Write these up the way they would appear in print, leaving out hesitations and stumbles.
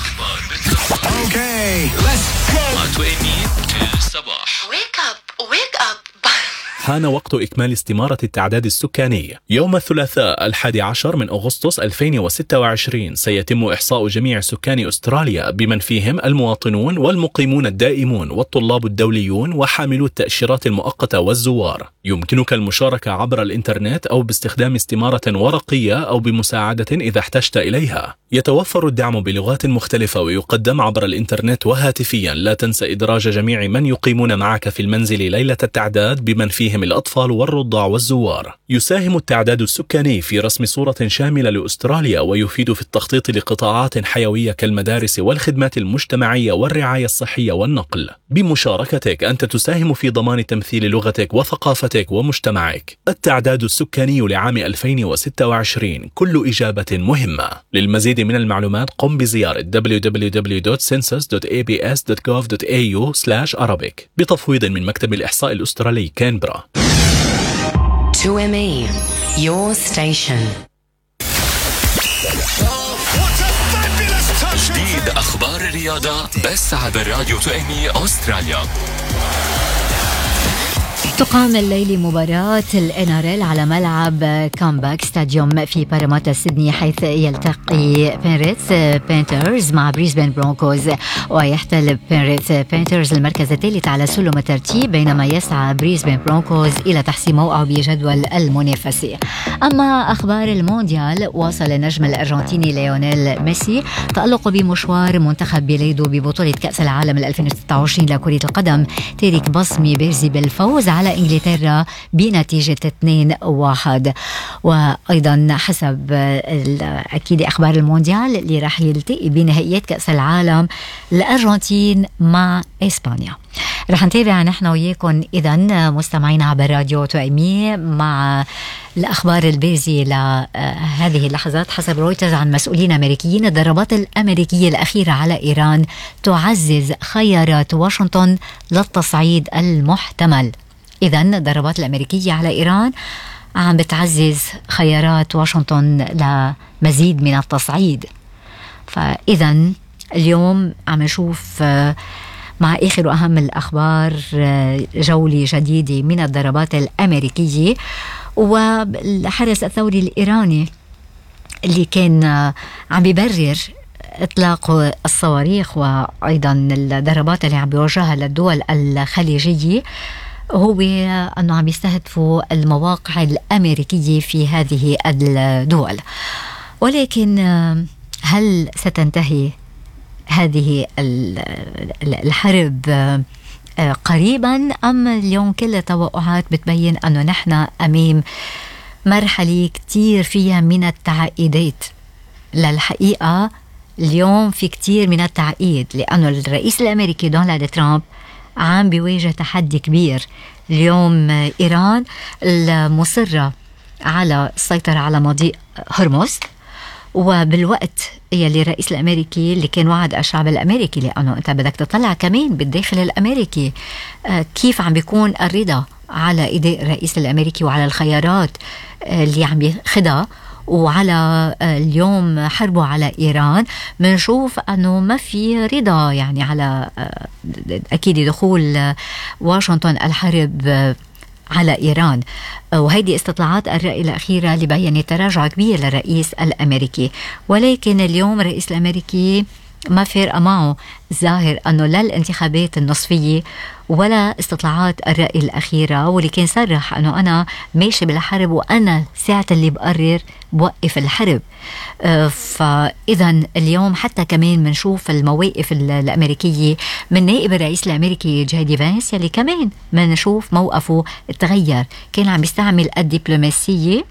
أخبار بالضبط. Okay, let's go. مع توأمين الصباح. Wake up. حان وقت إكمال استمارة التعداد السكاني. يوم الثلاثاء 11 من أغسطس 2026 سيتم إحصاء جميع سكان أستراليا بمن فيهم المواطنون والمقيمون الدائمون والطلاب الدوليون وحاملو التأشيرات المؤقتة والزوار. يمكنك المشاركة عبر الإنترنت أو باستخدام استمارة ورقية أو بمساعدة إذا احتجت إليها. يتوفر الدعم بلغات مختلفة ويقدم عبر الإنترنت وهاتفيا. لا تنسى إدراج جميع من يقيمون معك في المنزل ليلة التعداد بمن فيهم الأطفال والرضع والزوار. يساهم التعداد السكاني في رسم صورة شاملة لأستراليا ويفيد في التخطيط لقطاعات حيوية كالمدارس والخدمات المجتمعية والرعاية الصحية والنقل. بمشاركتك أنت تساهم في ضمان تمثيل لغتك وثقافتك ومجتمعك. التعداد السكاني لعام 2026 كل إجابة مهمة. للمزيد من المعلومات قم بزيارة www.census.abs.gov.au/Arabic بتفويض من مكتب الإحصاء الأسترالي كانبرا. 2ME, your station. جديد أخبار الرياضة بس عبر راديو توأمين أستراليا. تقام الليلة مباراة الNRL على ملعب كامباك ستاديوم في باراماتا سيدني، حيث يلتقي بينريث بانترز مع بريسبين برونكوز، ويحتل بينريث بانترز المركز الثالث على سلم الترتيب، بينما يسعى بريسبين برونكوز إلى تحسين موقعه بجدول المنافسة. أما أخبار المونديال، واصل النجم الأرجنتيني ليونيل ميسي تألقه بمشوار منتخب بلاده ببطولة كأس العالم 2026 لكرة القدم، تارك بصمة بارزة بالفوز على إنجلترا بنتيجة 2-1. وأيضا حسب أكيد أخبار المونديال اللي راح يلتقي بنهائيات كأس العالم الأرجنتين مع إسبانيا. رح نتابع نحن وياكم إذن مستمعين عبر راديو توأمين مع الأخبار البارزة لهذه اللحظات. حسب رويترز عن مسؤولين أمريكيين، الضربات الأمريكية الأخيرة على إيران تعزز خيارات واشنطن للتصعيد المحتمل. إذن الضربات الأمريكية على إيران عم بتعزز خيارات واشنطن لمزيد من التصعيد. فإذن اليوم عم نشوف مع آخر وأهم الأخبار جولة جديدة من الضربات الأمريكية. والحرس الثوري الإيراني اللي كان عم بيبرر إطلاق الصواريخ وأيضا الضربات اللي عم بيوجهها للدول الخليجية هو أنه عم يستهدفوا المواقع الأمريكية في هذه الدول. ولكن هل ستنتهي هذه الحرب قريبا أم اليوم كل التوقعات بتبين أنه نحن أمام مرحلة كتير فيها من التعقيدات؟ للحقيقة اليوم في كتير من التعقيد، لأنه الرئيس الأمريكي دونالد ترامب عم بيواجه تحدي كبير. اليوم إيران المصرة على السيطرة على مضيق هرمز، وبالوقت يلي الرئيس الأمريكي اللي كان وعد الشعب الأمريكي، لأنه أنت بدك تطلع كمان بالداخل الأمريكي كيف عم بيكون الرضا على إيداء الرئيس الأمريكي وعلى الخيارات اللي عم بياخدها وعلى اليوم حربه على إيران. منشوف أنه ما في رضا يعني على أكيد دخول واشنطن الحرب على إيران. وهيدي استطلاعات الرأي الأخيرة اللي بيّنت تراجع كبير للرئيس الأمريكي. ولكن اليوم الرئيس الأمريكي ما فارقة معه ظاهر أنه لا الانتخابات النصفية ولا استطلاعات الرأي الأخيرة، واللي كان صرح أنه أنا ماشي بالحرب وأنا ساعة اللي بقرر بوقف الحرب. فإذا اليوم حتى كمان منشوف المواقف الأمريكية من نائب الرئيس الأمريكي جاي فانس، يلي كمان منشوف موقفه تغير. كان عم يستعمل الدبلوماسية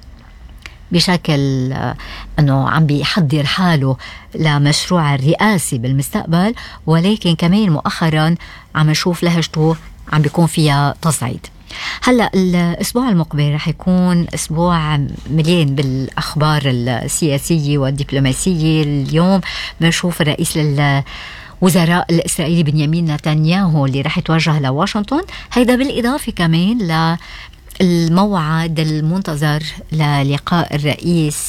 بشكل أنه عم بيحضر حاله لمشروع الرئاسي بالمستقبل، ولكن كمان مؤخرا عم نشوف لهجته عم بيكون فيها تصعيد. هلأ الأسبوع المقبل رح يكون أسبوع مليان بالأخبار السياسية والدبلوماسية. اليوم بنشوف الرئيس وزراء الإسرائيلي بنيامين نتنياهو اللي رح يتوجه لواشنطن، هيدا بالإضافة كمان للموعد المنتظر للقاء الرئيس